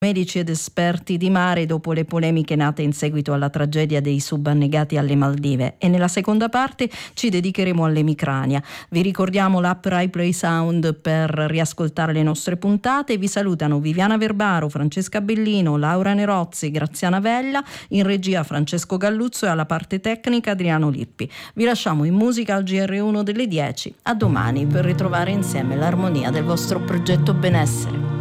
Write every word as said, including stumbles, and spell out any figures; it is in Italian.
medici ed esperti di mare dopo le polemiche nate in seguito alla tragedia dei subannegati alle Maldive, e nella seconda parte ci dedicheremo all'emicrania. Vi ricordiamo l'app Rai Play Sound per riascoltare le nostre puntate. Vi salutano Viviana Verbaro, Francesca Bellino, Laura Nerozzi, Graziana Vella, in regia Francesco Galluzzo e alla parte tecnica Adriano Lippi. Vi lasciamo in musica al G R uno delle dieci. A domani per ritrovare insieme l'armonia del vostro progetto benessere.